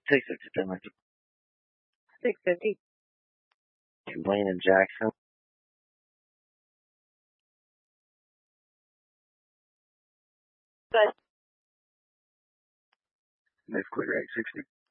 650. 650. Blaine and Jackson. Good. Next clear 860.